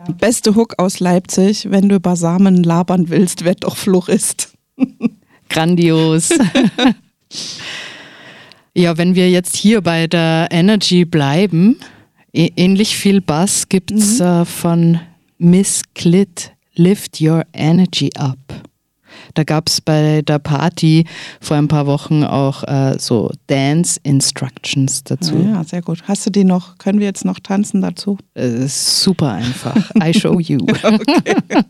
Beste Hook aus Leipzig, wenn du über Samen labern willst, werd doch Florist. Grandios. Ja, wenn wir jetzt hier bei der Energy bleiben, ähnlich viel Bass gibt's von Miss Clit, Lift Your Energy Up. Da gab es bei der Party vor ein paar Wochen auch so Dance Instructions dazu. Ja, sehr gut. Hast du die noch? Können wir jetzt noch tanzen dazu? Super einfach. I show you. Okay.